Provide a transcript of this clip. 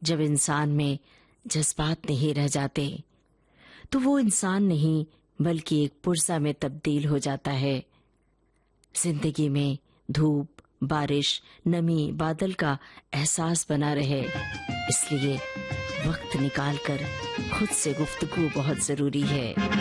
जब इंसान में जज्बात नहीं रह जाते तो वो इंसान नहीं बल्कि एक पुर्जा में तब्दील हो जाता है। जिंदगी में धूप, बारिश, नमी, बादल का एहसास बना रहे, इसलिए वक्त निकालकर खुद से गुफ्तगू बहुत जरूरी है।